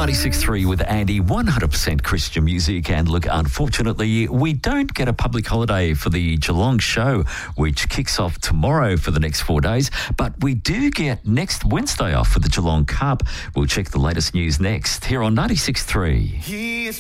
96.3 with Andy, 100% Christian music. And look, unfortunately, we don't get a public holiday for the Geelong show, which kicks off tomorrow for the next 4 days. But we do get next Wednesday off for the Geelong Cup. We'll check the latest news next here on 96.3.